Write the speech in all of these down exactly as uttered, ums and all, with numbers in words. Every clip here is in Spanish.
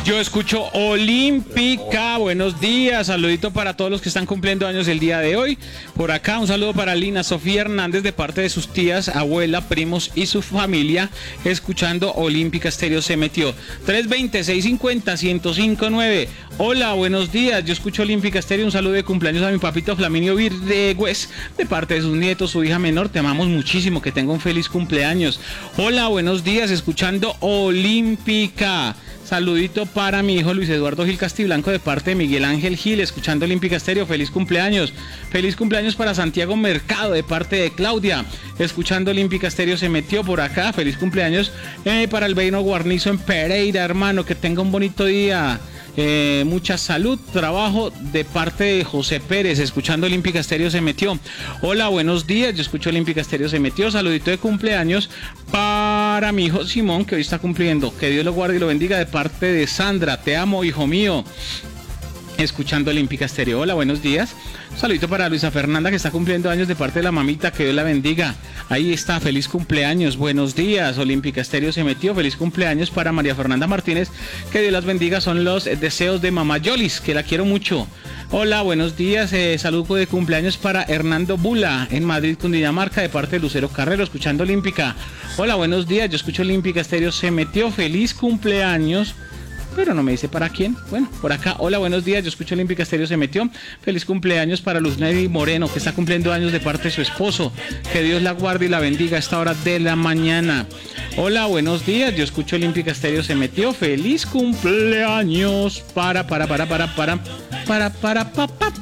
Yo escucho Olímpica. Buenos días. Saludito para todos los que están cumpliendo años el día de hoy. Por acá un saludo para Lina Sofía Hernández de parte de sus tías, abuela, primos y su familia. Escuchando Olímpica Estéreo se metió. tres veinte, seiscientos cincuenta, ciento cinco nueve. Hola, buenos días. Yo escucho Olímpica Estéreo. Un saludo de cumpleaños a mi papito Flaminio Virgües de parte de sus nietos, su hija menor. Te amamos muchísimo. Que tenga un feliz cumpleaños. Hola, buenos días. Escuchando Olímpica. Saludito para mi hijo Luis Eduardo Gil Castiblanco de parte de Miguel Ángel Gil, escuchando Olímpica Estéreo. Feliz cumpleaños. Feliz cumpleaños para Santiago Mercado de parte de Claudia, escuchando Olímpica Estéreo se metió por acá. Feliz cumpleaños eh, para el Beino Guarnizo en Pereira, hermano. Que tenga un bonito día. Eh, mucha salud, trabajo de parte de José Pérez, escuchando Olímpica Estéreo se metió. Hola, buenos días, yo escucho Olímpica Estéreo se metió. Saludito de cumpleaños para mi hijo Simón, que hoy está cumpliendo. Que Dios lo guarde y lo bendiga de parte de Sandra. Te amo, hijo mío. Escuchando Olímpica Estéreo. Hola, buenos días. Un saludito para Luisa Fernanda, que está cumpliendo años de parte de la mamita. Que Dios la bendiga. Ahí está, feliz cumpleaños. Buenos días, Olímpica Estéreo se metió. Feliz cumpleaños para María Fernanda Martínez. Que Dios las bendiga. Son los deseos de mamá Yolis, que la quiero mucho. Hola, buenos días. Eh, saludo de cumpleaños para Hernando Bula en Madrid, Cundinamarca, de parte de Lucero Carrero, escuchando Olímpica. Hola, buenos días. Yo escucho Olímpica Estéreo se metió. Feliz cumpleaños. Pero no me dice para quién. Bueno, por acá. Hola, buenos días. Yo escucho Olímpica Estéreo se metió. Feliz cumpleaños para Luz Neri Moreno, que está cumpliendo años de parte de su esposo. Que Dios la guarde y la bendiga a esta hora de la mañana. Hola, buenos días. Yo escucho Olímpica Estéreo se metió. Feliz cumpleaños para, para, para, para, para, para, para, para, para.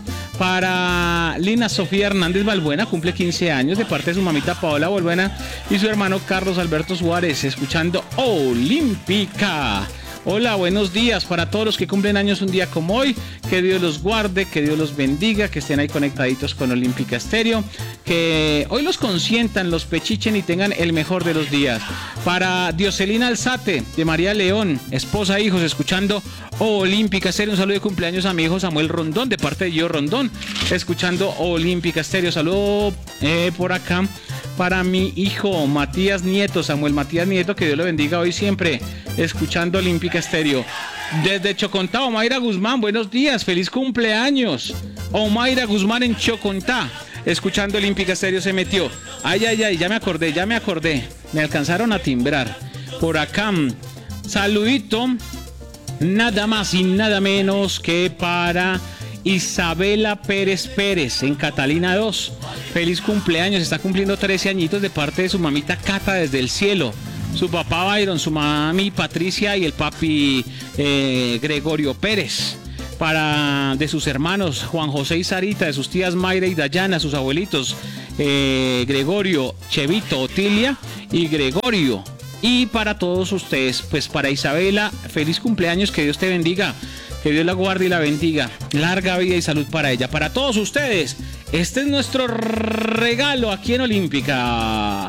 Para Lina Sofía Hernández Balbuena, cumple quince años de parte de su mamita Paola Balbuena y su hermano Carlos Alberto Suárez, escuchando Olímpica. Hola, buenos días para todos los que cumplen años un día como hoy. Que Dios los guarde, que Dios los bendiga, que estén ahí conectaditos con Olímpica Estéreo. Que hoy los consientan, los pechichen y tengan el mejor de los días. Para Dioselina Alzate, de María León, esposa e hijos, escuchando Olímpica Estéreo. Un saludo de cumpleaños a mi hijo Samuel Rondón, de parte de yo Rondón, escuchando Olímpica Estéreo. Saludo eh, por acá para mi hijo Matías Nieto, Samuel Matías Nieto, que Dios lo bendiga hoy siempre, escuchando Olímpica Estéreo. Desde Chocontá, Omaira Guzmán, buenos días, feliz cumpleaños. Omaira Guzmán en Chocontá, escuchando Olímpica Estéreo se metió. Ay, ay, ay, ya me acordé, ya me acordé. Me alcanzaron a timbrar. Por acá, saludito, nada más y nada menos que para Isabela Pérez Pérez en Catalina dos. Feliz cumpleaños, está cumpliendo trece añitos de parte de su mamita Cata desde el cielo. Su papá Byron, su mami Patricia y el papi eh, Gregorio Pérez. Para de sus hermanos Juan José y Sarita, de sus tías Mayra y Dayana, sus abuelitos eh, Gregorio, Chevito, Otilia y Gregorio. Y para todos ustedes, pues para Isabela, feliz cumpleaños, que Dios te bendiga, que Dios la guarde y la bendiga, larga vida y salud para ella. Para todos ustedes, este es nuestro regalo aquí en Olímpica.